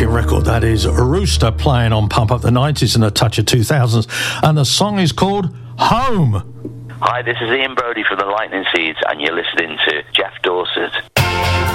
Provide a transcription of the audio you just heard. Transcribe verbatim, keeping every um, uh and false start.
cracking record. That is Rooster playing on Pump Up the nineties and a touch of two thousands. And the song is called Home. Hi, this is Ian Brody from the Lightning Seeds, and you're listening to Jeff Dorset.